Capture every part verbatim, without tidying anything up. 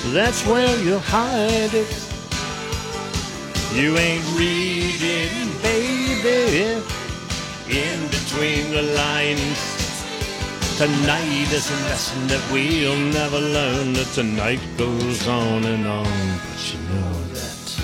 that's where you hide it. You ain't reading, baby, in between the lines. Tonight is a lesson that we'll never learn. That tonight goes on and on, but you know that.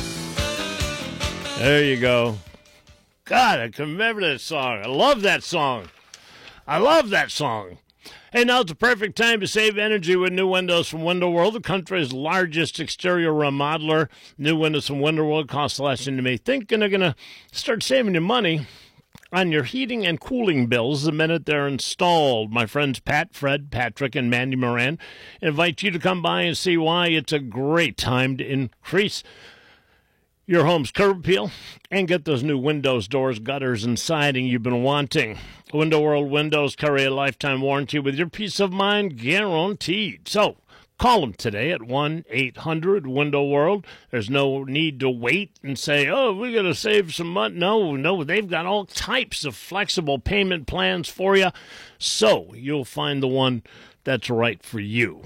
There you go. God, I can remember that song. I love that song. I love that song. Hey, now it's the perfect time to save energy with new windows from Window World, the country's largest exterior remodeler. New windows from Window World cost less than you may think, and they're going to start saving you money on your heating and cooling bills the minute they're installed. My friends Pat, Fred, Patrick, and Mandy Moran invite you to come by and see why it's a great time to increase your home's curb appeal and get those new windows, doors, gutters, and siding you've been wanting. Window World Windows carry a lifetime warranty with your peace of mind guaranteed. So call them today at one eight hundred window world. There's no need to wait and say, oh, we got to save some money. No, no, they've got all types of flexible payment plans for you. So you'll find the one that's right for you.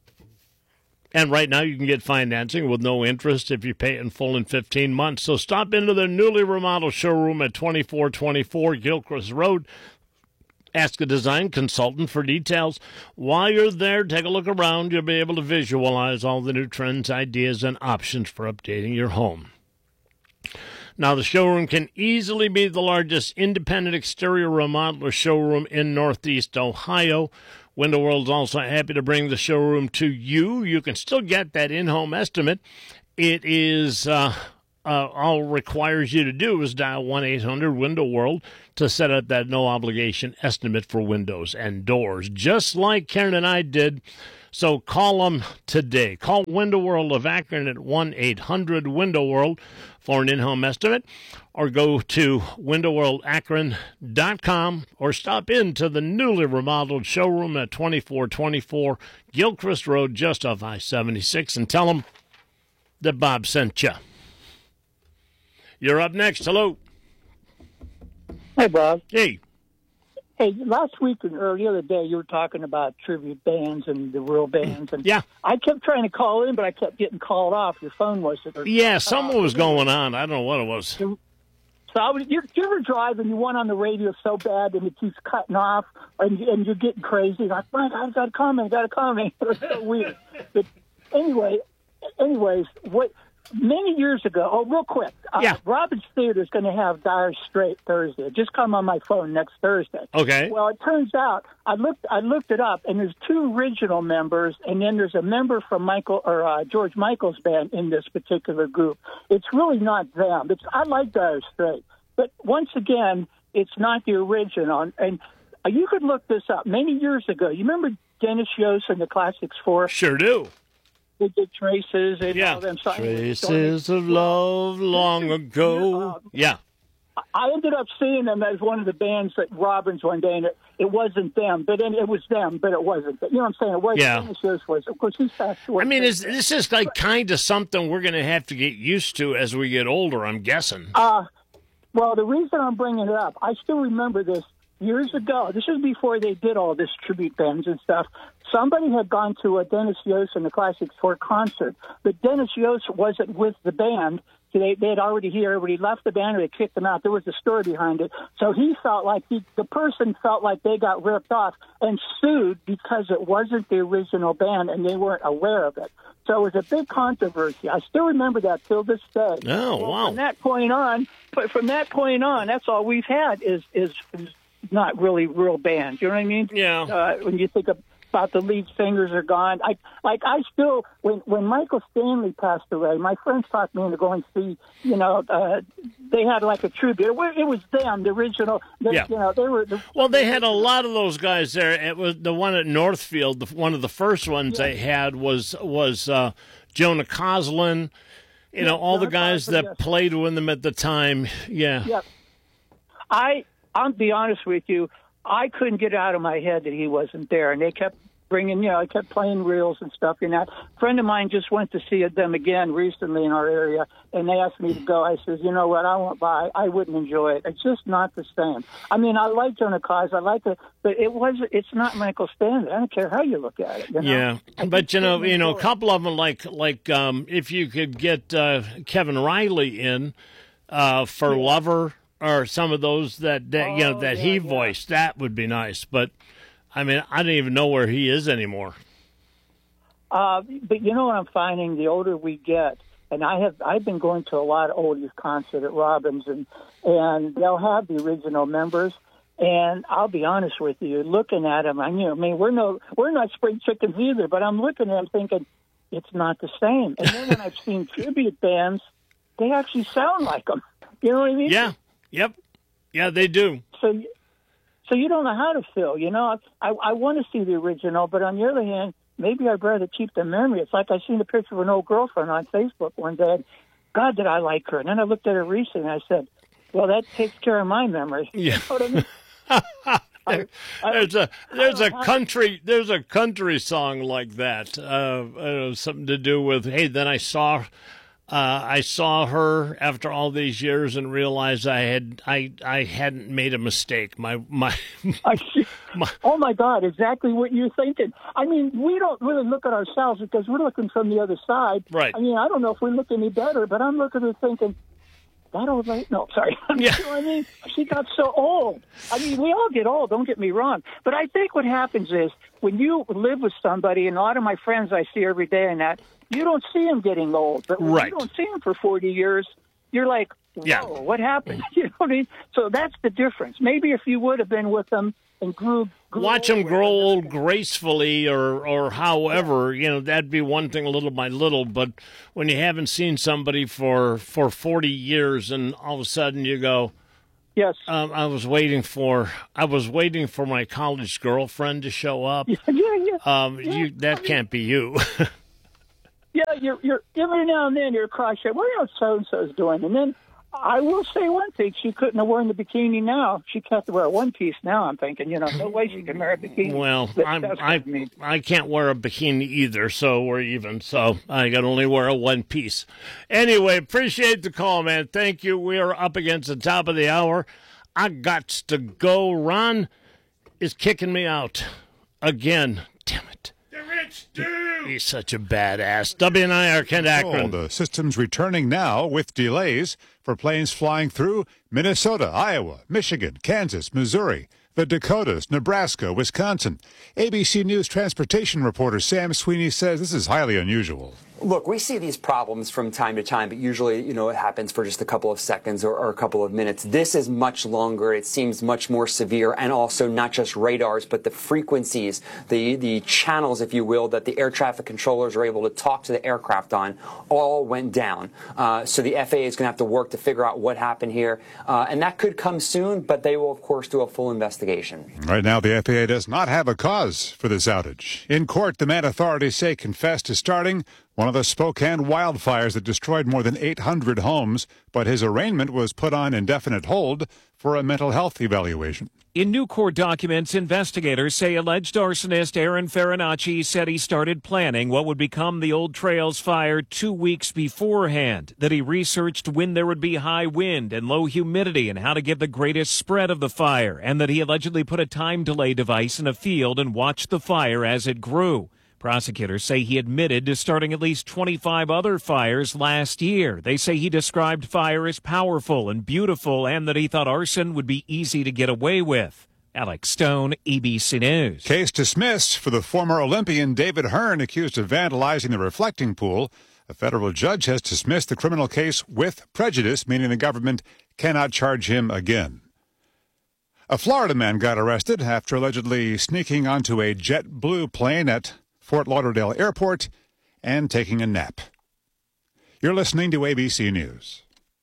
And right now you can get financing with no interest if you pay it in full in fifteen months. So stop into their newly remodeled showroom at twenty-four twenty-four Gilchrist Road. Ask a design consultant for details. While you're there, take a look around. You'll be able to visualize all the new trends, ideas, and options for updating your home. Now, the showroom can easily be the largest independent exterior remodeler showroom in Northeast Ohio. Window World's also happy to bring the showroom to you. You can still get that in-home estimate. It is uh, uh, all requires you to do is dial one eight hundred window world to set up that no-obligation estimate for windows and doors, just like Karen and I did. So call them today. Call Window World of Akron at one eight hundred window world for an in-home estimate, or go to window world akron dot com or stop into the newly remodeled showroom at twenty-four twenty-four Gilchrist Road, just off I seventy-six, and tell them that Bob sent you. You're up next. Hello. Hey, Bob. Hey. Hey, last week or the other day, you were talking about tribute bands and the real bands. And yeah. I kept trying to call in, but I kept getting called off. Your phone wasn't. Or, yeah, something uh, was going on. I don't know what it was. So I was, you're, you're driving, you want on the radio so bad, and it keeps cutting off, and, and you're getting crazy. Like, my God, I've got to comment, I've got to comment. It was so weird. But anyway, anyways, what... Many years ago, oh, real quick, uh, yeah. Robbins Theater is going to have Dire Straits Thursday. Just come on my phone next Thursday. Okay. Well, it turns out I looked, I looked it up, and there's two original members, and then there's a member from Michael or uh, George Michael's band in this particular group. It's really not them. It's I like Dire Straits, but once again, it's not the original. And uh, you could look this up. Many years ago, you remember Dennis Yost and the Classics Four? Sure do. They did Traces and yeah. all them. Traces of love long ago. Yeah. I ended up seeing them as one of the bands at Robbins one day, and it, it wasn't them, but it, it was them, but it wasn't. You know what I'm saying? It wasn't. Yeah. Dennis Yost was. Of course, he's passed away. I mean, is, this is like kind of something we're going to have to get used to as we get older, I'm guessing. Uh, well, the reason I'm bringing it up, I still remember this. Years ago, this is before they did all this tribute bands and stuff, somebody had gone to a Dennis Yost and the Classics Four concert, but Dennis Yost wasn't with the band. So they, they had already here, everybody left the band, or they kicked them out. There was a story behind it. So he felt like, he, the person felt like they got ripped off and sued because it wasn't the original band and they weren't aware of it. So it was a big controversy. I still remember that till this day. Oh, well, wow. From that point on, but from that point on, that's all we've had is, is, is not really real bands. You know what I mean? Yeah. Uh, when you think about the lead singers are gone, I like I still when when Michael Stanley passed away, my friends talked me into going to see. You know, uh, they had like a tribute. It was, it was them, the original. The, yeah. You know, they were. The, well, they had a lot of those guys there. It was the one at Northfield. The, one of the first ones yeah. they had was was uh, Jonah Coslin. You yeah, know, all Jonah the guys Coslin, that yes. played with them at the time. Yeah. Yeah. I. I'll be honest with you, I couldn't get out of my head that he wasn't there, and they kept bringing, you know, I kept playing reels and stuff. And that a friend of mine just went to see them again recently in our area, and they asked me to go. I said, you know what, I won't buy. I wouldn't enjoy it. It's just not the same. I mean, I like Joan of Cause. I like it, but it was. It's not Michael Stanley. I don't care how you look at it. You know? Yeah, I but you know, you know, a it. couple of them like like um, if you could get uh, Kevin Riley in uh, for Yeah. Lover or some of those that, that you know Oh, that yeah, he yeah. voiced, that would be nice. But I mean, I don't even know where he is anymore. Uh, but you know what I'm finding? The older we get, and I have I've been going to a lot of oldies concert at Robbins, and and they'll have the original members. And I'll be honest with you, looking at them, I you know, I mean, we're no we're not spring chickens either, but I'm looking at them thinking it's not the same. And then when I've seen tribute bands, they actually sound like them. You know what I mean? Yeah. Yep. Yeah, they do. So, so you don't know how to feel. You know, I I want to see the original, but on the other hand, maybe I'd rather keep the memory. It's like I seen a picture of an old girlfriend on Facebook one day. God, did I like her? And then I looked at her recently, and I said, well, that takes care of my memory. Yeah. You know what I mean? I, I, There's a there's a I- country there's a country song like that. Uh, uh, something to do with hey, then I saw uh, I saw her after all these years and realized I had I I hadn't made a mistake. My my I, My- oh my God, exactly what you're thinking. I mean, we don't really look at ourselves because we're looking from the other side. Right. I mean, I don't know if we look any better, but I'm looking at her thinking, that old lady, no, sorry. Yeah. You know what I mean? She got so old. I mean, we all get old, don't get me wrong. But I think what happens is when you live with somebody, and a lot of my friends I see every day and that, you don't see them getting old. But when Right. you don't see them for forty years, you're like, whoa, Yeah. what happened? You know what I mean? So that's the difference. Maybe if you would have been with them and grew, grew Watch them old grow with old gracefully or, or however, you know, that'd be one thing little by little. But when you haven't seen somebody for, for forty years and all of a sudden you go, Yes. um, I was waiting for I was waiting for my college girlfriend to show up. yeah, yeah. Um, Yeah, you that can't be you. Yeah, you're, you're every now and then you're cross check. What do you know so and so's doing? And then I will say one thing: she couldn't have worn the bikini now. She has to wear a one piece now. I'm thinking, you know, no way she can wear a bikini. Well, That- I'm, that's I what mean. I can't wear a bikini either, so we're even. So I can only wear a one piece. Anyway, appreciate the call, man. Thank you. We are up against the top of the hour. I got to go. Ron is kicking me out again. Damn it. The rich do. He's such a badass. W and I are Kent Oh, Akron. the system's returning now with delays for planes flying through Minnesota, Iowa, Michigan, Kansas, Missouri, the Dakotas, Nebraska, Wisconsin. A B C News transportation reporter Sam Sweeney says this is highly unusual. Look, we see these problems from time to time, but usually, you know, it happens for just a couple of seconds or, or a couple of minutes. This is much longer. It seems much more severe, and also not just radars, but the frequencies, the the channels, if you will, that the air traffic controllers are able to talk to the aircraft on, all went down. Uh, so the F A A is going to have to work to figure out what happened here, uh, and that could come soon, but they will, of course, do a full investigation. Right now, the F A A does not have a cause for this outage. In court, the man authorities say confessed to starting one of the Spokane wildfires that destroyed more than eight hundred homes, but his arraignment was put on indefinite hold for a mental health evaluation. In new court documents, investigators say alleged arsonist Aaron Farinacci said he started planning what would become the Old Trails fire two weeks beforehand, that he researched when there would be high wind and low humidity and how to get the greatest spread of the fire, and that he allegedly put a time delay device in a field and watched the fire as it grew. Prosecutors say he admitted to starting at least twenty-five other fires last year. They say he described fire as powerful and beautiful and that he thought arson would be easy to get away with. Alex Stone, A B C News. Case dismissed for the former Olympian David Hearn accused of vandalizing the reflecting pool. A federal judge has dismissed the criminal case with prejudice, meaning the government cannot charge him again. A Florida man got arrested after allegedly sneaking onto a JetBlue plane at Fort Lauderdale Airport and taking a nap. You're listening to A B C News.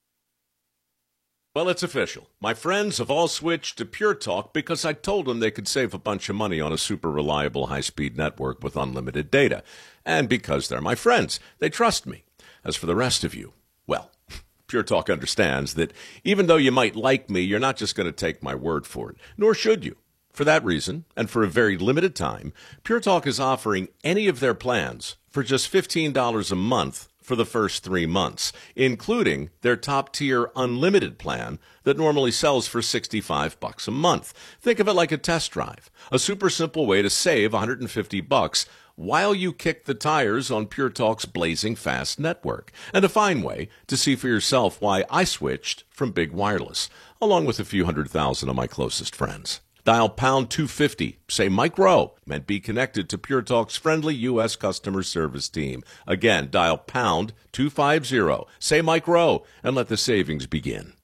Well, it's official. My friends have all switched to Pure Talk because I told them they could save a bunch of money on a super reliable high-speed network with unlimited data. And because they're my friends, they trust me. As for the rest of you, well, Pure Talk understands that even though you might like me, you're not just going to take my word for it, nor should you. For that reason, and for a very limited time, Pure Talk is offering any of their plans for just fifteen dollars a month for the first three months, including their top-tier unlimited plan that normally sells for sixty-five bucks a month. Think of it like a test drive, a super simple way to save one hundred fifty bucks while you kick the tires on Pure Talk's blazing fast network, and a fine way to see for yourself why I switched from Big Wireless, along with a few hundred thousand of my closest friends. Dial pound two fifty, say Mike Rowe, and be connected to Pure Talk's friendly U S customer service team. Again, dial pound two fifty, say Mike Rowe, and let the savings begin.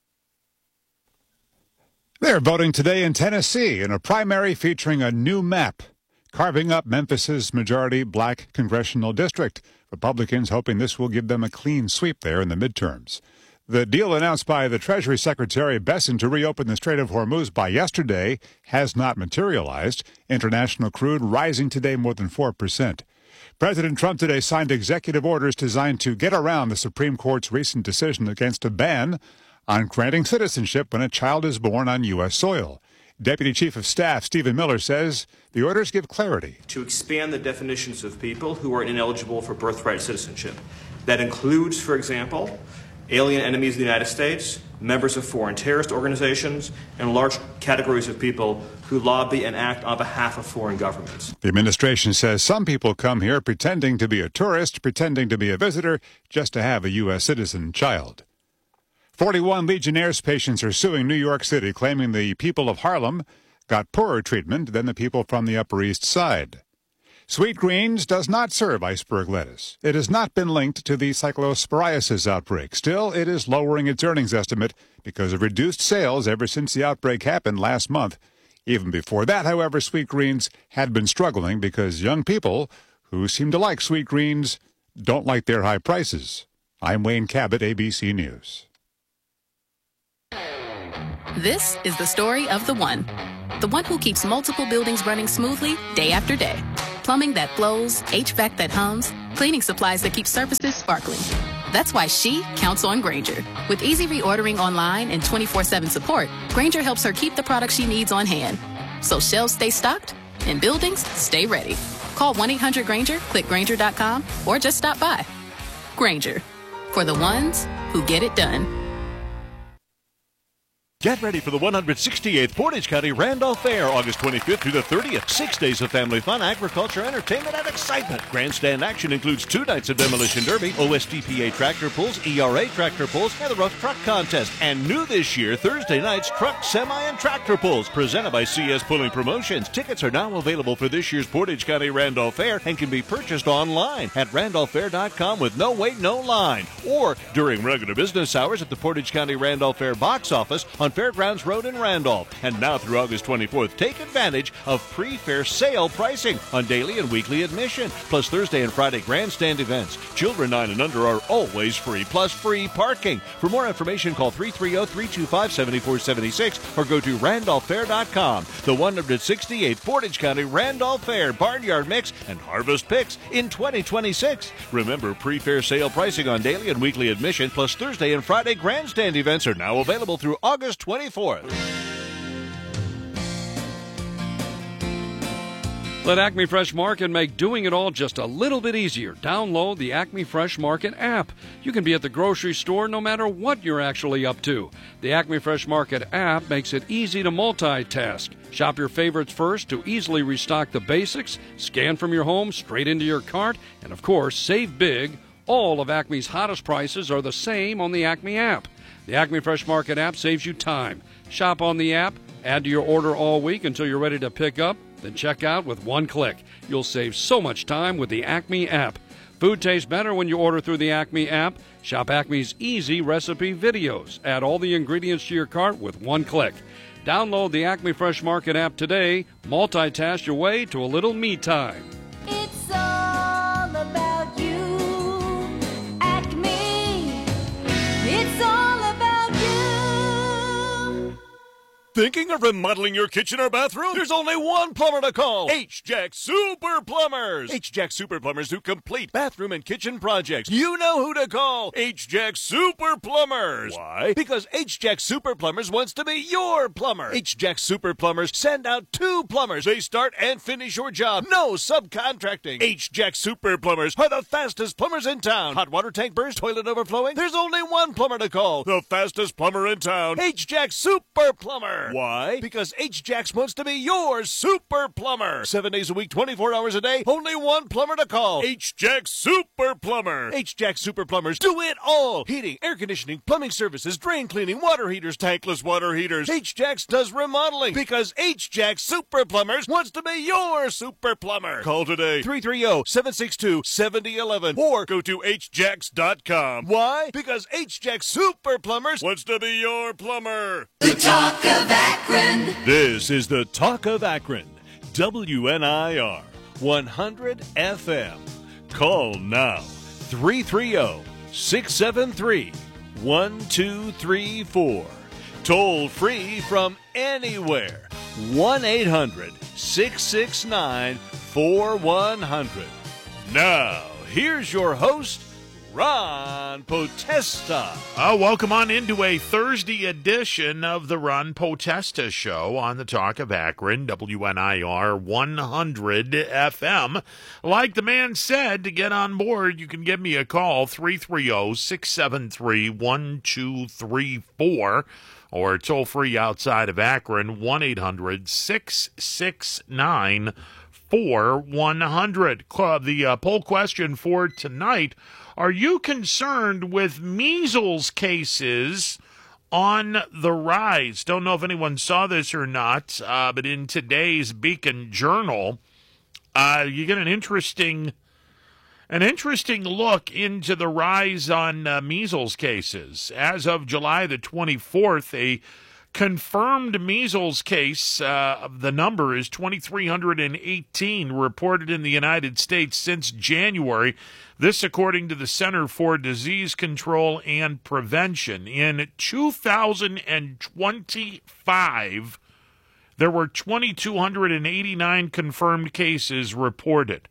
They're voting today in Tennessee in a primary featuring a new map, carving up Memphis's majority black congressional district. Republicans hoping this will give them a clean sweep there in the midterms. The deal announced by the Treasury Secretary Bessent to reopen the Strait of Hormuz by yesterday has not materialized. International crude rising today more than four percent. President Trump today signed executive orders designed to get around the Supreme Court's recent decision against a ban on granting citizenship when a child is born on U S soil. Deputy Chief of Staff Stephen Miller says the orders give clarity. To expand the definitions of people who are ineligible for birthright citizenship. That includes, for example, alien enemies of the United States, members of foreign terrorist organizations, and large categories of people who lobby and act on behalf of foreign governments. The administration says some people come here pretending to be a tourist, pretending to be a visitor, just to have a U S citizen child. forty-one Legionnaires patients are suing New York City, claiming the people of Harlem got poorer treatment than the people from the Upper East Side. Sweet Greens does not serve iceberg lettuce. It has not been linked to the cyclosporiasis outbreak. Still, it is lowering its earnings estimate because of reduced sales ever since the outbreak happened last month. Even before that, however, Sweet Greens had been struggling because young people who seem to like Sweet Greens don't like their high prices. I'm Wayne Cabot, A B C News. This is the story of the one. The one who keeps multiple buildings running smoothly day after day. Plumbing that flows, H V A C that hums, cleaning supplies that keep surfaces sparkling. That's why she counts on Grainger. With easy reordering online and twenty-four seven support, Grainger helps her keep the products she needs on hand. So shelves stay stocked and buildings stay ready. Call one eight hundred Grainger, click Grainger dot com, or just stop by. Grainger, for the ones who get it done. Get ready for the one hundred sixty-eighth Portage County Randolph Fair, August twenty-fifth through the thirtieth. Six days of family fun, agriculture, entertainment, and excitement. Grandstand action includes two nights of demolition derby, O S D P A tractor pulls, E R A tractor pulls, and the rough truck contest. And new this year, Thursday nights, truck, semi, and tractor pulls, presented by C S Pulling Promotions. Tickets are now available for this year's Portage County Randolph Fair and can be purchased online at randolph fair dot com with no wait, no line. Or during regular business hours at the Portage County Randolph Fair box office on Fairgrounds Road in Randolph. And now through August twenty-fourth, take advantage of pre-fair sale pricing on daily and weekly admission, plus Thursday and Friday grandstand events. Children nine and under are always free, plus free parking. For more information, call three three zero, three two five, seven four seven six or go to randolph fair dot com. The one hundred sixty-eighth Portage County Randolph Fair, Barnyard Mix, and Harvest Picks in twenty twenty-six. Remember, pre-fair sale pricing on daily and weekly admission, plus Thursday and Friday grandstand events are now available through August twenty-fourth. Let Acme Fresh Market make doing it all just a little bit easier. Download the Acme Fresh Market app. You can be at the grocery store no matter what you're actually up to. The Acme Fresh Market app makes it easy to multitask. Shop your favorites first to easily restock the basics, scan from your home straight into your cart, and of course, save big. All of Acme's hottest prices are the same on the Acme app. The Acme Fresh Market app saves you time. Shop on the app, add to your order all week until you're ready to pick up, then check out with one click. You'll save so much time with the Acme app. Food tastes better when you order through the Acme app. Shop Acme's easy recipe videos. Add all the ingredients to your cart with one click. Download the Acme Fresh Market app today. Multitask your way to a little me time. It's all about you, Acme. It's all about you. Thinking of remodeling your kitchen or bathroom? There's only one plumber to call. H-Jack Super Plumbers. H-Jack Super Plumbers do complete bathroom and kitchen projects. You know who to call. H-Jack Super Plumbers. Why? Because H-Jack Super Plumbers wants to be your plumber. H-Jack Super Plumbers send out two plumbers. They start and finish your job. No subcontracting. H-Jack Super Plumbers are the fastest plumbers in town. Hot water tank burst, toilet overflowing? There's only one plumber to call. The fastest plumber in town. H-Jack Super Plumber. Why? Because H-Jacks wants to be your super plumber. Seven days a week, twenty-four hours a day, only one plumber to call. H-Jack Super Plumber. H-Jack Super Plumbers do it all. Heating, air conditioning, plumbing services, drain cleaning, water heaters, tankless water heaters. H-Jacks does remodeling because H-Jack Super Plumbers wants to be your super plumber. Call today, three three zero, seven six two, seven zero one one, or go to H jacks dot com. Why? Because H-Jack Super Plumbers wants to be your plumber. The Talk of Akron. This is the Talk of Akron, W N I R one hundred F M. Call now, three three zero, six seven three, one two three four. Toll free from anywhere, one eight hundred, six six nine, four one zero zero. Now, here's your host, Ron Potesta. Uh, welcome on into a Thursday edition of the Ron Potesta Show on the Talk of Akron, W N I R one hundred F M. Like the man said, to get on board, you can give me a call, three three zero, six seven three, one two three four, or toll free outside of Akron, one eight hundred, six six nine, four one zero zero. The uh, poll question for tonight: are you concerned with measles cases on the rise? Don't know if anyone saw this or not, uh, but in today's Beacon Journal, uh, you get an interesting, an interesting look into the rise on uh, measles cases. As of July the twenty-fourth, a confirmed measles case, uh, the number is two thousand three hundred eighteen reported in the United States since January. This according to the Center for Disease Control and Prevention. In two thousand twenty-five, there were two thousand two hundred eighty-nine confirmed cases reported.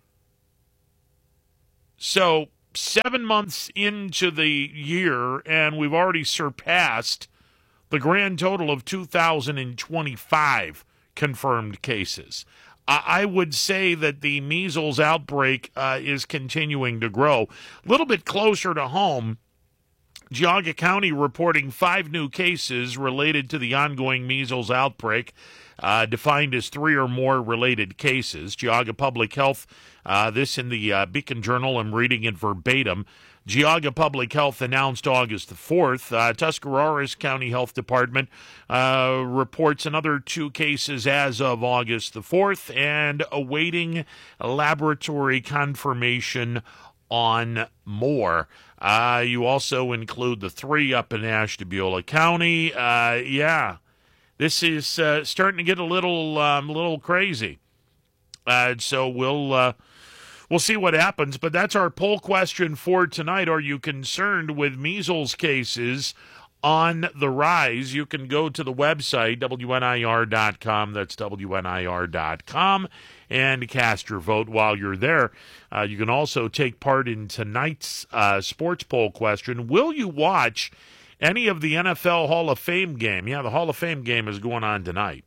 So, seven months into the year, and we've already surpassed the grand total of two thousand twenty-five confirmed cases. I would say that the measles outbreak uh, is continuing to grow. A little bit closer to home, Geauga County reporting five new cases related to the ongoing measles outbreak, uh, defined as three or more related cases. Geauga Public Health, uh, this in the uh, Beacon Journal, I'm reading it verbatim. Geauga Public Health announced August the fourth. Uh, Tuscarawas County Health Department uh, reports another two cases as of August the fourth and awaiting laboratory confirmation on more. Uh, you also include the three up in Ashtabula County. Uh, yeah, this is uh, starting to get a little, um, little crazy. Uh, so we'll... Uh, We'll see what happens, but that's our poll question for tonight. Are you concerned with measles cases on the rise? You can go to the website, W N I R dot com. That's W N I R dot com, and cast your vote while you're there. Uh, you can also take part in tonight's uh, sports poll question. Will you watch any of the N F L Hall of Fame game? Yeah, the Hall of Fame game is going on tonight.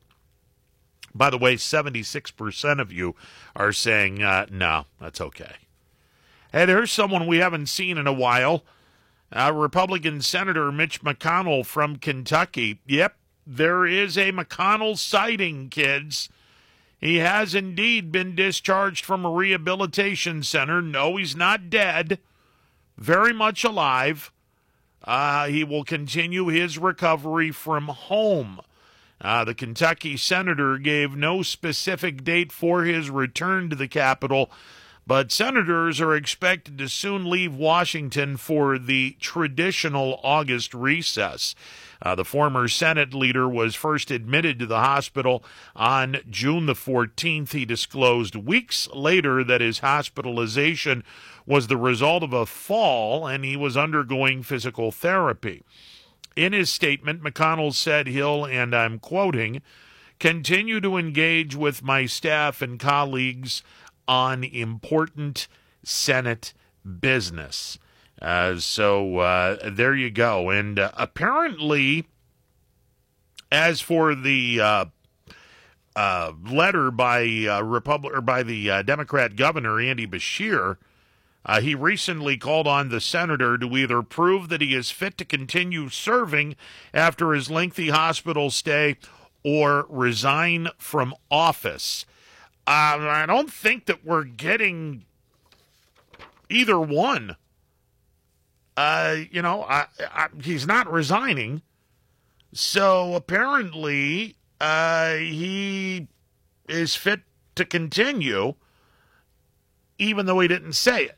By the way, seventy-six percent of you are saying, uh, no, that's okay. Hey, there's someone we haven't seen in a while. Uh, Republican Senator Mitch McConnell from Kentucky. Yep, there is a McConnell sighting, kids. He has indeed been discharged from a rehabilitation center. No, he's not dead. Very much alive. Uh, he will continue his recovery from home. Uh, the Kentucky senator gave no specific date for his return to the Capitol, but senators are expected to soon leave Washington for the traditional August recess. Uh, the former Senate leader was first admitted to the hospital on June the fourteenth. He disclosed weeks later that his hospitalization was the result of a fall and he was undergoing physical therapy. In his statement, McConnell said he'll, and I'm quoting, continue to engage with my staff and colleagues on important Senate business. Uh, so uh, there you go. And uh, apparently, as for the uh, uh, letter by uh, Republic or by the uh, Democrat governor Andy Beshear, uh, he recently called on the senator to either prove that he is fit to continue serving after his lengthy hospital stay or resign from office. Uh, I don't think that we're getting either one. Uh, you know, I, I, he's not resigning. So apparently uh, he is fit to continue, even though he didn't say it.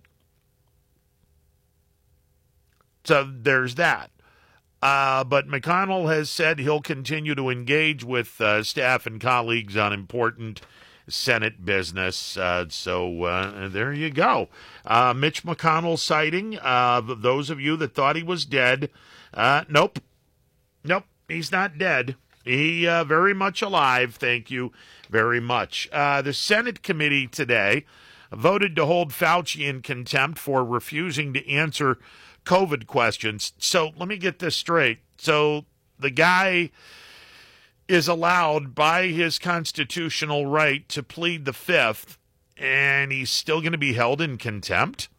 So there's that. Uh, but McConnell has said he'll continue to engage with uh, staff and colleagues on important Senate business. Uh, so uh, there you go. Uh, Mitch McConnell citing uh, those of you that thought he was dead. Uh, nope. Nope. He's not dead. He uh, very much alive. Thank you very much. Uh, the Senate committee today voted to hold Fauci in contempt for refusing to answer COVID questions. So let me get this straight. So the guy is allowed by his constitutional right to plead the fifth, and he's still going to be held in contempt?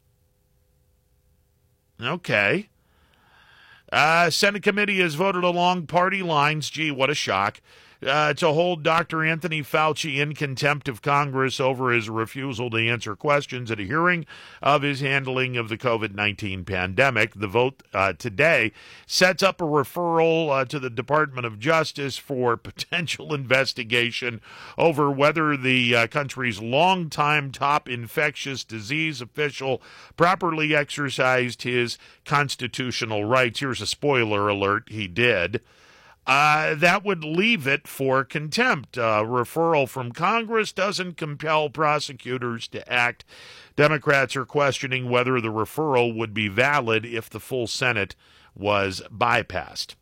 Okay. Uh, Senate committee has voted along party lines, gee, what a shock, uh, to hold Doctor Anthony Fauci in contempt of Congress over his refusal to answer questions at a hearing of his handling of the COVID nineteen pandemic. The vote uh, today sets up a referral uh, to the Department of Justice for potential investigation over whether the uh, country's longtime top infectious disease official properly exercised his constitutional rights. Here's a spoiler alert, he did. Uh, that would leave it for contempt. Uh, referral from Congress doesn't compel prosecutors to act. Democrats are questioning whether the referral would be valid if the full Senate was bypassed.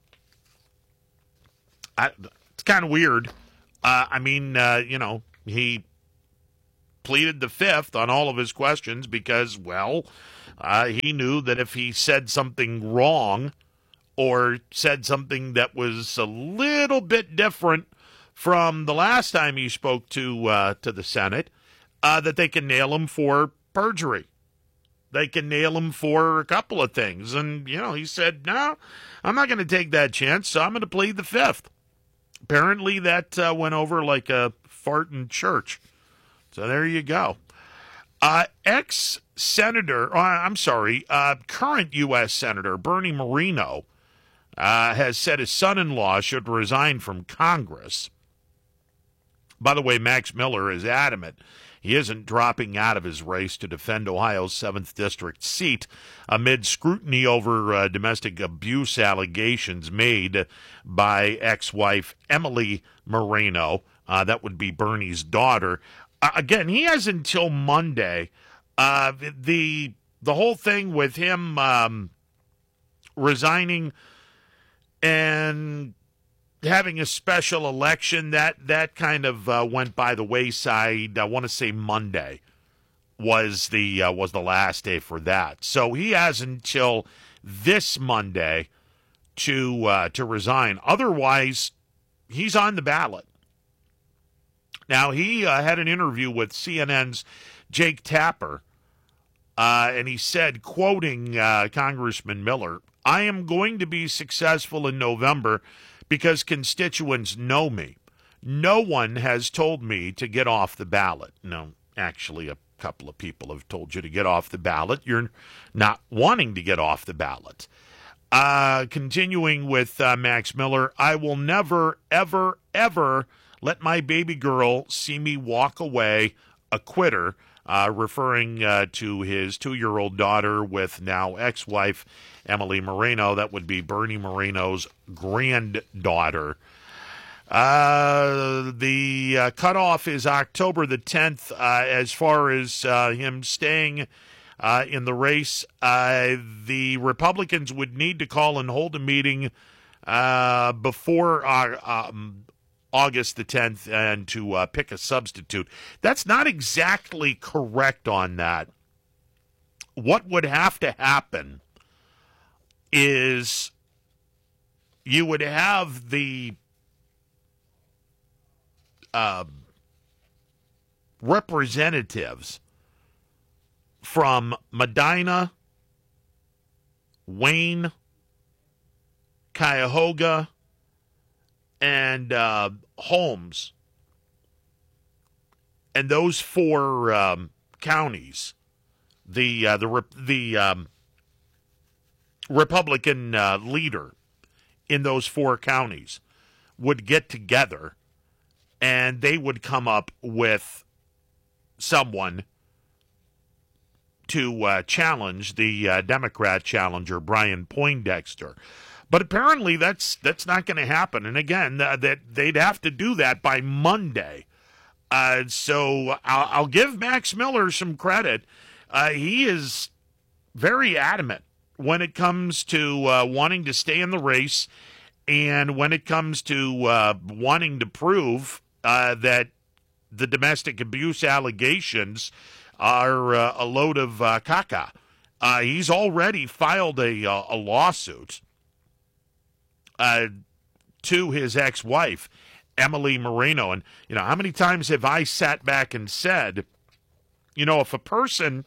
I, it's kind of weird. Uh, I mean, uh, you know, he pleaded the fifth on all of his questions because, well, uh, he knew that if he said something wrong or said something that was a little bit different from the last time he spoke to uh, to the Senate, uh, that they can nail him for perjury. They can nail him for a couple of things. And, you know, he said, no, I'm not going to take that chance, so I'm going to plead the fifth. Apparently that uh, went over like a fart in church. So there you go. Uh, ex-Senator, uh, I'm sorry, uh, current U S Senator Bernie Moreno Uh, has said his son-in-law should resign from Congress. By the way, Max Miller is adamant he isn't dropping out of his race to defend Ohio's seventh District seat amid scrutiny over uh, domestic abuse allegations made by ex-wife Emily Moreno. Uh, that would be Bernie's daughter. Uh, again, he has until Monday. Uh, the, the whole thing with him um, resigning and having a special election, that that kind of uh, went by the wayside. I want to say Monday was the uh, was the last day for that. So he has until this Monday to uh, to resign. Otherwise, he's on the ballot. Now, he uh, had an interview with C N N's Jake Tapper, uh, and he said, quoting uh, Congressman Miller, I am going to be successful in November because constituents know me. No one has told me to get off the ballot. No, actually, a couple of people have told you to get off the ballot. You're not wanting to get off the ballot. Uh, continuing with uh, Max Miller, I will never, ever, ever let my baby girl see me walk away a quitter, uh, referring uh, to his two-year-old daughter with now ex-wife Emily Moreno. That would be Bernie Moreno's granddaughter. Uh, the uh, cutoff is October the tenth uh, as far as uh, him staying uh, in the race. Uh, the Republicans would need to call and hold a meeting uh, before uh, um, August the tenth and to uh, pick a substitute. That's not exactly correct on that. What would have to happen is you would have the uh, representatives from Medina, Wayne, Cuyahoga, and uh, Holmes, and those four um, counties, the uh, the the um, Republican uh, leader in those four counties would get together, and they would come up with someone to uh, challenge the uh, Democrat challenger, Brian Poindexter. But apparently that's that's not going to happen. And again, uh, that they'd have to do that by Monday. Uh, so I'll, I'll give Max Miller some credit. Uh, he is very adamant when it comes to uh, wanting to stay in the race, and when it comes to uh, wanting to prove uh, that the domestic abuse allegations are uh, a load of uh, caca. Uh, he's already filed a, uh, a lawsuit Uh, to his ex-wife, Emily Moreno. And, you know, how many times have I sat back and said, you know, if a person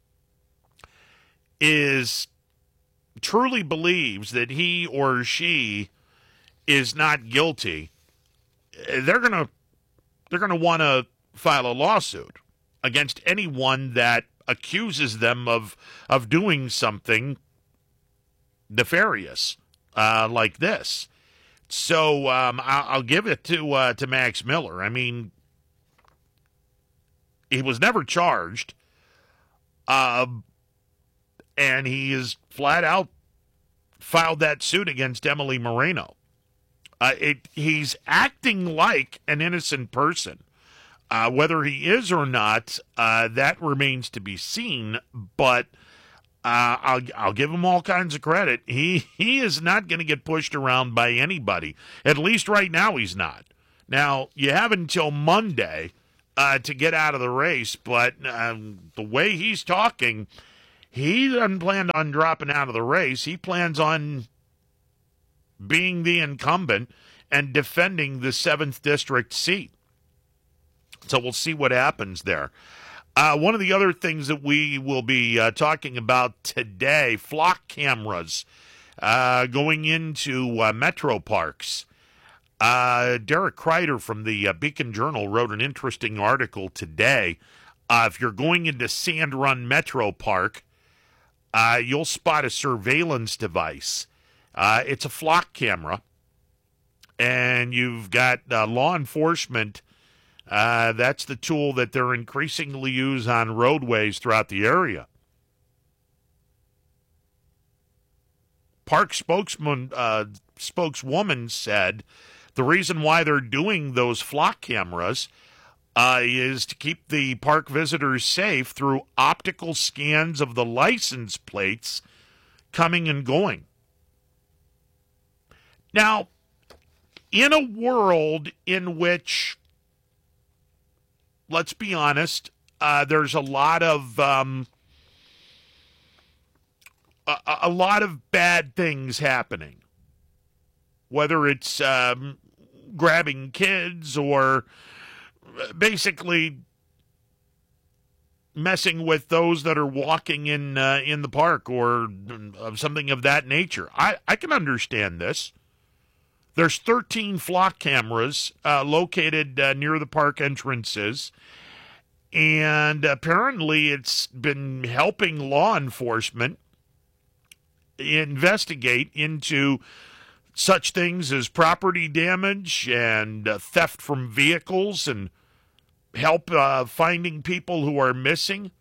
is truly believes that he or she is not guilty, they're going to they're going to want to file a lawsuit against anyone that accuses them of of doing something nefarious. Uh, like this. So um, I'll, I'll give it to uh, to Max Miller. I mean, he was never charged, uh, and he is flat out filed that suit against Emily Moreno. Uh, it, he's acting like an innocent person. Uh, whether he is or not, uh, that remains to be seen, but Uh, I'll I'll give him all kinds of credit. He he is not going to get pushed around by anybody. At least right now he's not. Now, you have until Monday uh, to get out of the race, but um, the way he's talking, he doesn't plan on dropping out of the race. He plans on being the incumbent and defending the seventh District seat. So we'll see what happens there. Uh, one of the other things that we will be uh, talking about today, flock cameras uh, going into uh, metro parks. Uh, Derek Kreider from the uh, Beacon Journal wrote an interesting article today. Uh, if you're going into Sand Run Metro Park, uh, you'll spot a surveillance device. Uh, it's a flock camera, and you've got uh, law enforcement. Uh, that's the tool that they're increasingly use on roadways throughout the area. Park spokesman, uh, spokeswoman said the reason why they're doing those flock cameras uh, is to keep the park visitors safe through optical scans of the license plates coming and going. Now, in a world in which, let's be honest, uh, there's a lot of um, a, a lot of bad things happening. Whether it's um, grabbing kids or basically messing with those that are walking in uh, in the park or uh, something of that nature, I, I can understand this. There's thirteen flock cameras uh, located uh, near the park entrances, and apparently it's been helping law enforcement investigate into such things as property damage and uh, theft from vehicles and help uh, finding people who are missing.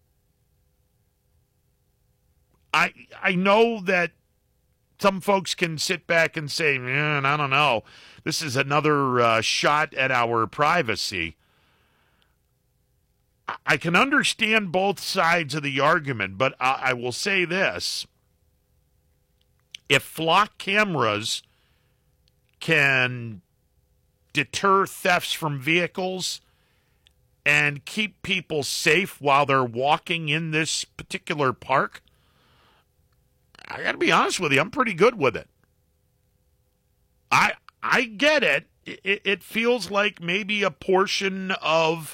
I I know that some folks can sit back and say, man, I don't know, this is another uh, shot at our privacy. I can understand both sides of the argument, but I, I will say this. If flock cameras can deter thefts from vehicles and keep people safe while they're walking in this particular park, I got to be honest with you, I'm pretty good with it. I I get it. It, it feels like maybe a portion of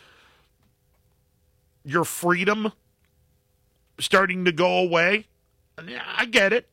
your freedom starting to go away. I get it.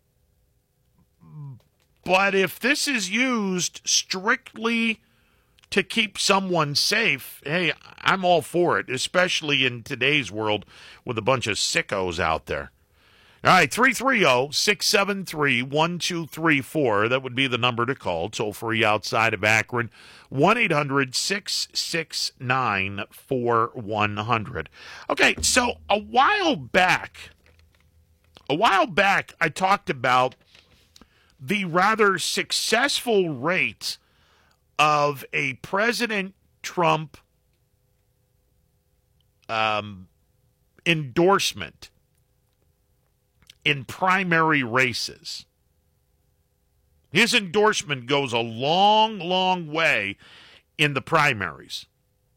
But if this is used strictly to keep someone safe, hey, I'm all for it, especially in today's world with a bunch of sickos out there. All right, three three zero, six seven three, one two three four. That would be the number to call. Toll free outside of Akron. one eight hundred, six six nine, four one zero zero. Okay, so a while back, a while back, I talked about the rather successful rate of a President Trump um, endorsement in primary races. His endorsement goes a long, long way in the primaries.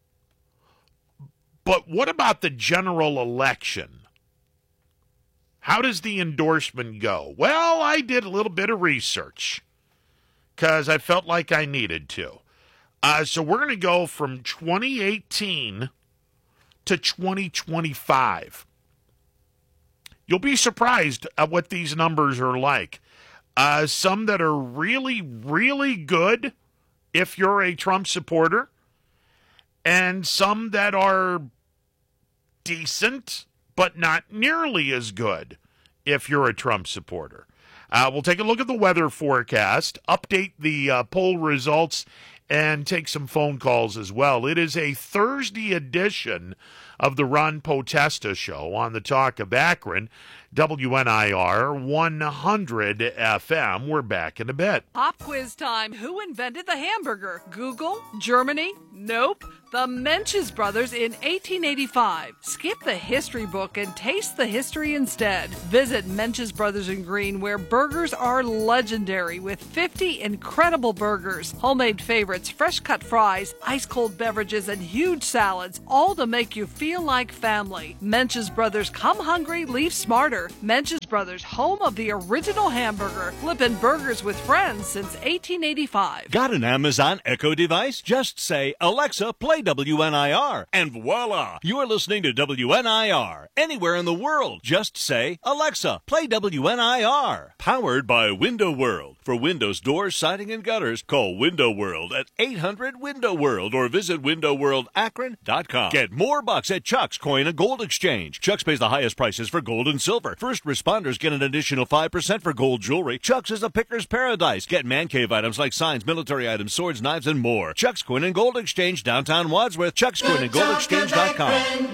But what about the general election? How does the endorsement go? Well, I did a little bit of research because I felt like I needed to. Uh, so we're going to go from twenty eighteen to twenty twenty-five. You'll be surprised at what these numbers are like. Uh, some that are really, really good if you're a Trump supporter, and some that are decent but not nearly as good if you're a Trump supporter. Uh, we'll take a look at the weather forecast, update the uh, poll results, and take some phone calls as well. It is a Thursday edition of the Ron Potesta Show on the Talk of Akron, W N I R one hundred F M. We're back in a bit. Pop quiz time. Who invented the hamburger? Google? Germany? Nope. The Menches brothers in eighteen eighty-five. Skip the history book and taste the history instead. Visit Menches Brothers in Green, where burgers are legendary with fifty incredible burgers, homemade favorites, fresh cut fries, ice cold beverages, and huge salads, all to make you feel like family. Menches Brothers, come hungry, leave smarter. Menches Brothers, home of the original hamburger, flipping burgers with friends since eighteen eighty-five. Got an Amazon Echo device? Just say, Alexa, play W N I R, and voila! You're listening to W N I R. Anywhere in the world, just say, Alexa, play W N I R. Powered by Window World. For windows, doors, siding, and gutters, call Window World at eight hundred window world or visit window world akron dot com. Get more bucks at Chuck's Coin and Gold Exchange. Chuck's pays the highest prices for gold and silver. First responders get an additional five percent for gold jewelry. Chuck's is a picker's paradise. Get man cave items like signs, military items, swords, knives, and more. Chuck's Coin and Gold Exchange, downtown Wadsworth. Chuck's Coin and Gold Exchange dot com.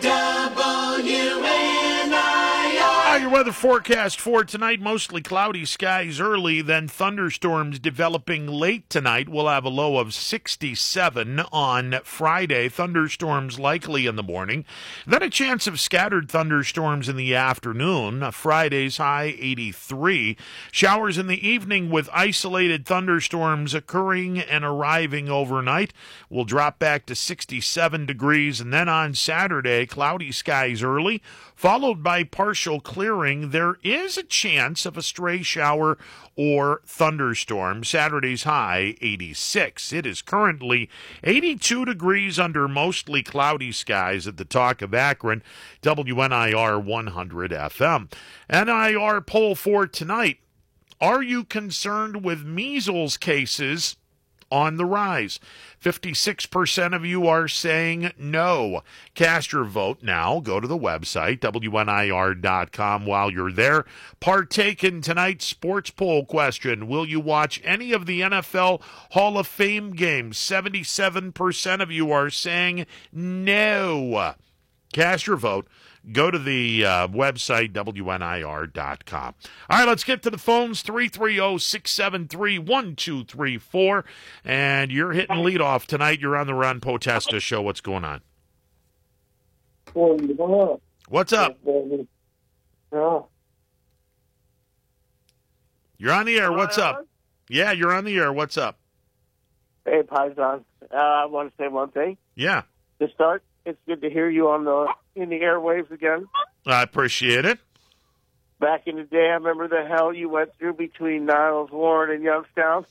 Your weather forecast for tonight, mostly cloudy skies early, then thunderstorms developing late tonight. We'll have a low of sixty-seven on Friday. Thunderstorms likely in the morning. Then a chance of scattered thunderstorms in the afternoon. Friday's high eighty-three. Showers in the evening with isolated thunderstorms occurring and arriving overnight. We'll drop back to sixty-seven degrees. And then on Saturday, cloudy skies early, followed by partial clearing. There is a chance of a stray shower or thunderstorm. Saturday's high, eighty-six. It is currently eighty-two degrees under mostly cloudy skies at the Talk of Akron, W N I R one hundred F M. N I R poll for tonight. Are you concerned with measles cases on the rise? fifty-six percent of you are saying no. Cast your vote now. Go to the website, W N I R dot com. While you're there, partake in tonight's sports poll question. Will you watch any of the N F L Hall of Fame games? seventy-seven percent of you are saying no. Cast your vote. Go to the uh, website, W N I R dot com. All right, let's get to the phones, three three zero, six seven three, one two three four. And you're hitting leadoff tonight. You're on the Ron Potesta Show. What's going on? What's up? You're on the air. What's up? Yeah, you're on the air. What's up? Hey, Paisan. Uh, I want to say one thing. Yeah. To start, it's good to hear you on the in the airwaves again. I appreciate it. Back in the day, I remember the hell you went through between Niles, Warren, and Youngstown.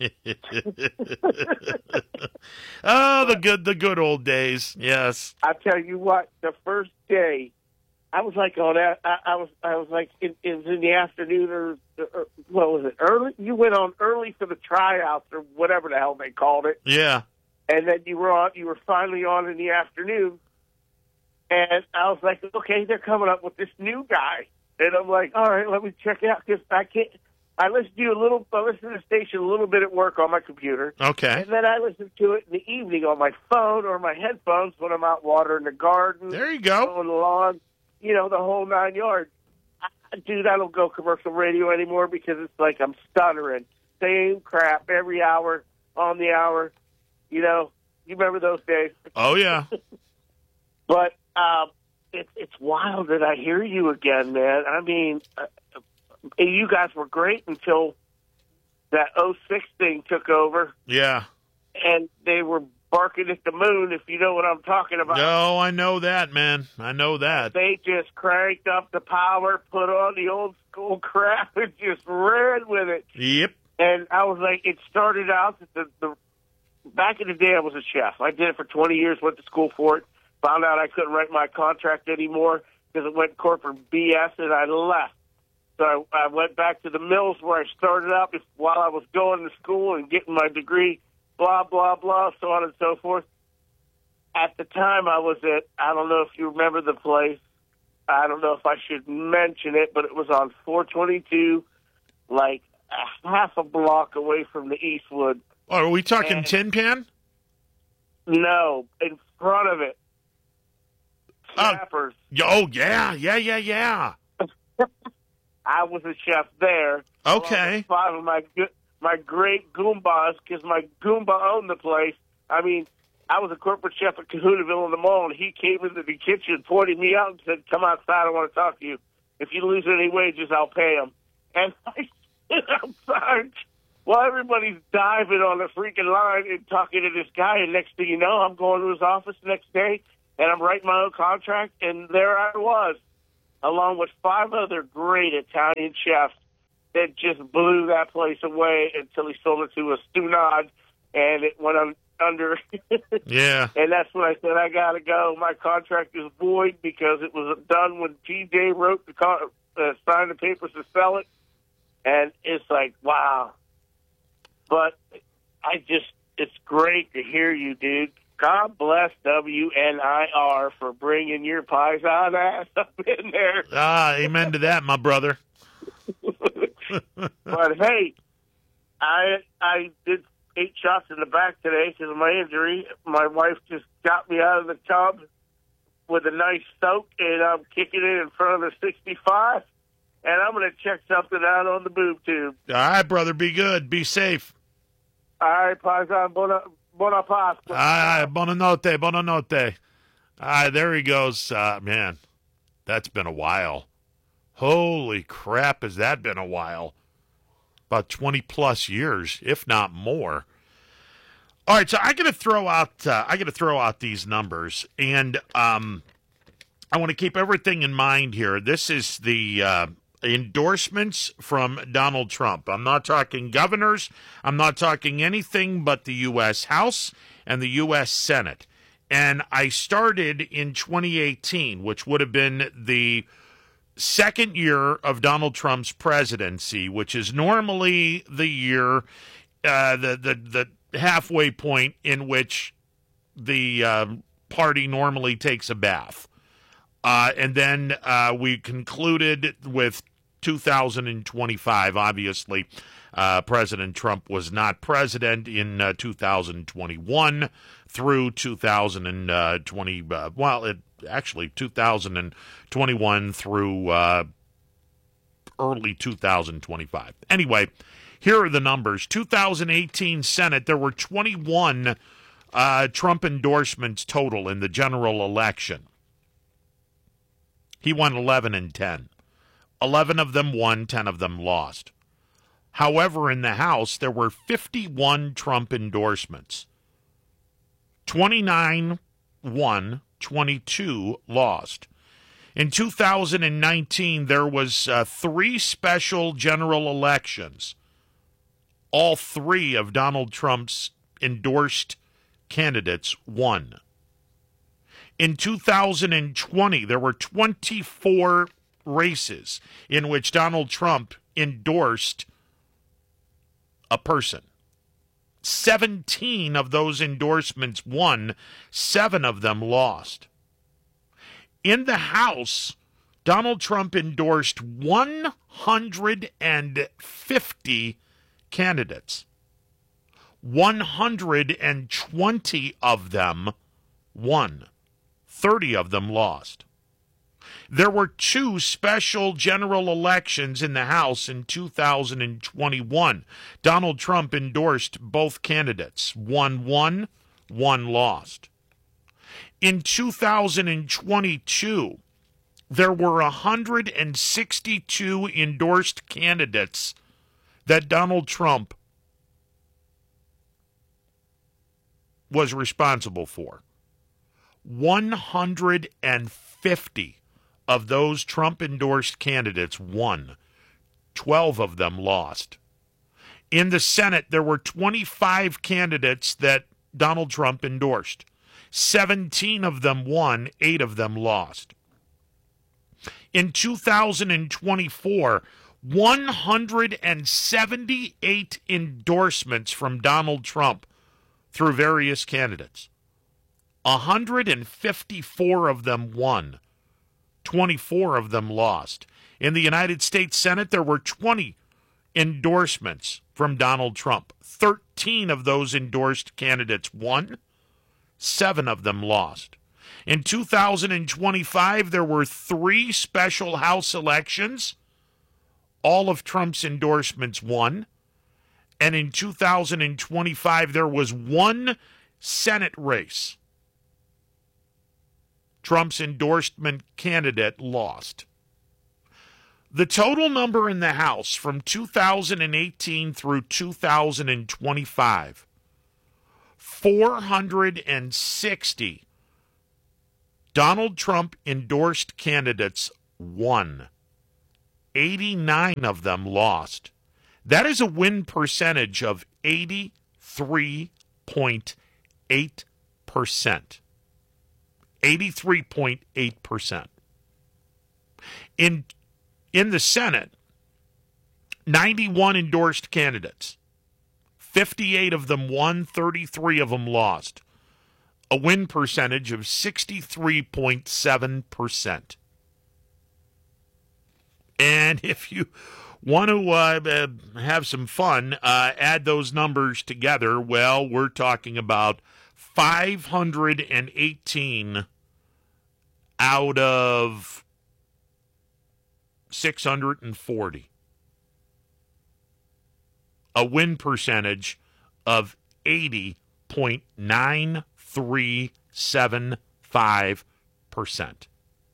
Oh, the good, the good old days. Yes. I tell you what, the first day, I was like on that. I, I was, I was like, it, it was in the afternoon or, or what was it? Early? You went on early for the tryouts or whatever the hell they called it. Yeah. And then you were on. You were finally on in the afternoon, and I was like, okay, they're coming up with this new guy. And I'm like, all right, let me check it out because I can't. I listen to you a little. I listen to the station a little bit at work on my computer. Okay. And then I listen to it in the evening on my phone or my headphones when I'm out watering the garden. There you go. On the lawn, you know, the whole nine yards. I, dude, I don't go commercial radio anymore because it's like I'm stuttering. Same crap every hour on the hour. You know, you remember those days? Oh yeah. But. Um, It's it's wild that I hear you again, man. I mean, uh, you guys were great until that oh six thing took over. Yeah. And they were barking at the moon, if you know what I'm talking about. No, I know that, man. I know that. They just cranked up the power, put on the old school crap, and just ran with it. Yep. And I was like, it started out, that the, the back in the day, I was a chef. I did it for twenty years, went to school for it. Found out I couldn't write my contract anymore because it went corporate B S, and I left. So I, I went back to the mills where I started out while I was going to school and getting my degree, blah, blah, blah, so on and so forth. At the time, I was at, I don't know if you remember the place. I don't know if I should mention it, but it was on four twenty-two, like a half a block away from the Eastwood. Oh, are we talking and, Tin Pan? No, in front of it. Snappers. Uh, oh, yeah, yeah, yeah, yeah. I was a chef there. Okay. Five of my my great Goombas, because my Goomba owned the place. I mean, I was a corporate chef at Kahunaville in the mall, and he came into the kitchen, pointed me out, and said, "Come outside, I want to talk to you. If you lose any wages, I'll pay them." And I stood outside while everybody's diving on the freaking line and talking to this guy, and next thing you know, I'm going to his office the next day, and I'm writing my own contract, and there I was, along with five other great Italian chefs that just blew that place away until he sold it to a Stunad, and it went un- under. Yeah. And that's when I said, I got to go. My contract is void because it was done when T J wrote the con- uh, signed the papers to sell it. And it's like, wow. But I just, it's great to hear you, dude. God bless W N I R for bringing your Paisan ass up in there. Ah, amen to that, my brother. But hey, I I did eight shots in the back today because of my injury. My wife just got me out of the tub with a nice soak, and I'm kicking it in front of the sixty-five, and I'm going to check something out on the boob tube. All right, brother, be good. Be safe. All right, Paisan, buona, buona pasta. All right, buonanotte, buonanotte. All right, there he goes. Uh, man, that's been a while. Holy crap, has that been a while? About twenty-plus years, if not more. All right, so I got to throw out. Uh, I got to throw out these numbers, and um, I want to keep everything in mind here. This is the uh, endorsements from Donald Trump. I'm not talking governors. I'm not talking anything but the U S House and the U S Senate. And I started in twenty eighteen, which would have been the second year of Donald Trump's presidency, which is normally the year, uh, the, the the halfway point in which the uh, party normally takes a bath. Uh, and then uh, we concluded with two thousand twenty-five. Obviously, uh, President Trump was not president in uh, two thousand twenty-one through two thousand twenty. Uh, well, it actually two thousand twenty-one through uh, early two thousand twenty-five. Anyway, here are the numbers. two thousand eighteen Senate, there were twenty-one uh, Trump endorsements total in the general election. He won eleven and ten. eleven of them won, ten of them lost. However, in the House, there were fifty-one Trump endorsements. twenty-nine won, twenty-two lost. In two thousand nineteen, there was uh, three special general elections. All three of Donald Trump's endorsed candidates won. In two thousand twenty, there were twenty-four races in which Donald Trump endorsed a person. seventeen of those endorsements won, seven of them lost. In the House, Donald Trump endorsed one hundred fifty candidates. one hundred twenty of them won. thirty of them lost. There were two special general elections in the House in two thousand twenty-one. Donald Trump endorsed both candidates. One won, one lost. In two thousand twenty-two, there were one hundred sixty-two endorsed candidates that Donald Trump was responsible for. one hundred fifty of those Trump-endorsed candidates won. twelve of them lost. In the Senate, there were twenty-five candidates that Donald Trump endorsed. seventeen of them won, eight of them lost. In two thousand twenty-four, one hundred seventy-eight endorsements from Donald Trump through various candidates. one hundred fifty-four of them won. twenty-four of them lost. In the United States Senate, there were twenty endorsements from Donald Trump. thirteen of those endorsed candidates won. Seven of them lost. In two thousand twenty-five, there were three special House elections. All of Trump's endorsements won. And in two thousand twenty-five, there was one Senate race. Trump's endorsement candidate lost. The total number in the House from two thousand eighteen through two thousand twenty-five, four hundred sixty Donald Trump endorsed candidates won. eighty-nine of them lost. That is a win percentage of eighty-three point eight percent. eighty-three point eight percent. In, in the Senate, ninety-one endorsed candidates. fifty-eight of them won, thirty-three of them lost. A win percentage of sixty-three point seven percent. And if you want to uh, have some fun, uh, add those numbers together, well, we're talking about five hundred eighteen out of six hundred forty. A win percentage of eighty point nine three seven five percent.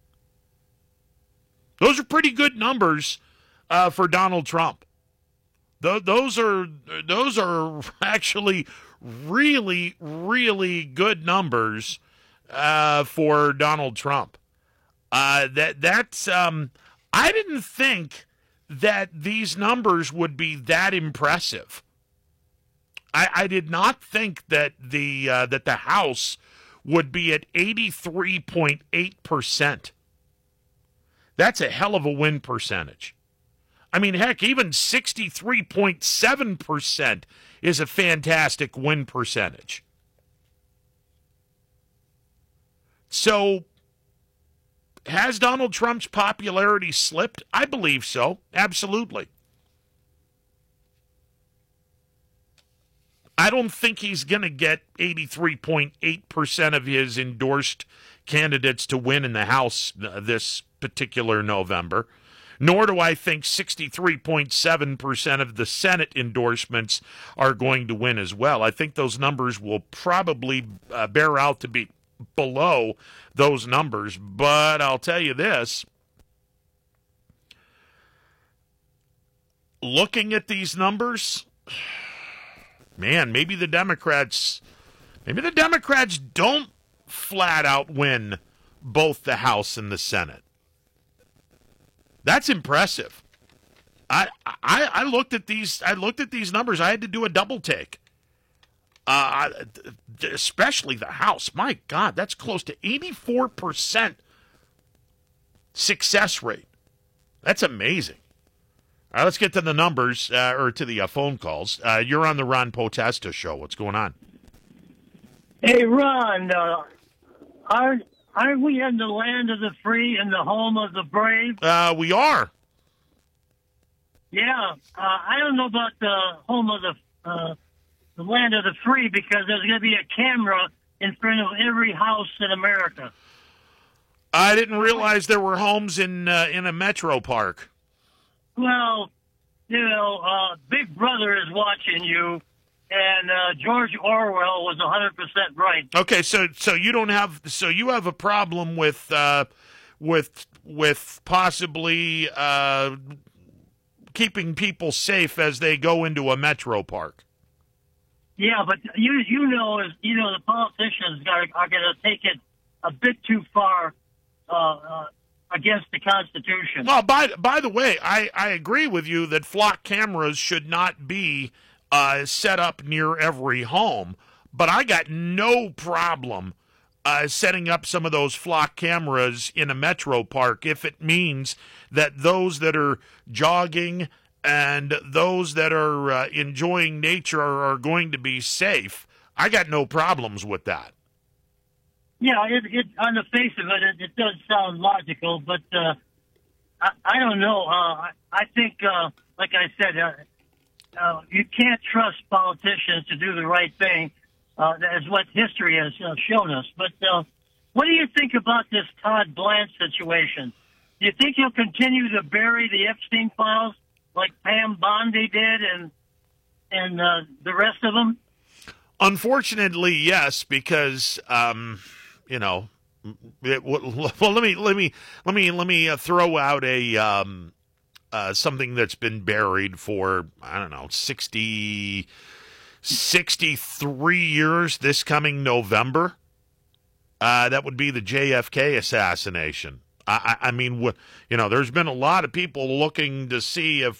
Those are pretty good numbers uh, for Donald Trump. Th- those are those are actually really, really good numbers uh, for Donald Trump. Uh, that that's um, I didn't think that these numbers would be that impressive. I, I did not think that the uh, that the House would be at eighty-three point eight percent. That's a hell of a win percentage. I mean, heck, even sixty-three point seven percent is a fantastic win percentage. So, has Donald Trump's popularity slipped? I believe so. Absolutely. I don't think he's going to get eighty-three point eight percent of his endorsed candidates to win in the House this particular November, nor do I think sixty-three point seven percent of the Senate endorsements are going to win as well. I think those numbers will probably uh, bear out to be below those numbers, but I'll tell you this, looking at these numbers, man, maybe the Democrats, maybe the Democrats don't flat out win both the House and the Senate. That's impressive. I, I I looked at these. I looked at these numbers. I had to do a double take. Uh, especially the House. My God, that's close to eighty-four percent success rate. That's amazing. All right, let's get to the numbers uh, or to the uh, phone calls. Uh, you're on the Ron Potesta show. What's going on? Hey, Ron. Uh, are aren't we in the land of the free and the home of the brave? Uh, we are. Yeah, uh, I don't know about the home of the uh, the land of the free because there's going to be a camera in front of every house in America. I didn't realize there were homes in uh, in a metro park. Well, you know, uh, Big Brother is watching you, and uh, George Orwell was one hundred percent right. Okay, so so you don't have so you have a problem with uh, with with possibly. Uh, keeping people safe as they go into a metro park. Yeah, but you you know is you know the politicians are, are going to take it a bit too far uh, uh, against the Constitution. Well, by by the way, I, I agree with you that flock cameras should not be uh, set up near every home, but I got no problem uh, setting up some of those flock cameras in a metro park if it means that those that are jogging and those that are uh, enjoying nature are, are going to be safe. I got no problems with that. Yeah, it, it on the face of it, it, it does sound logical, but uh, I, I don't know. Uh, I, I think, uh, like I said, uh, uh, you can't trust politicians to do the right thing. Uh, that is what history has uh, shown us. But uh, what do you think about this Todd Blanche situation? Do you think he'll continue to bury the Epstein files like Pam Bondi did and and uh, the rest of them? Unfortunately, yes, because um, you know. It, well, let me let me let me let me uh, throw out a um, uh, something that's been buried for I don't know sixty, sixty-three years. This coming November, uh, that would be the J F K assassination. I, I mean, you know, there's been a lot of people looking to see if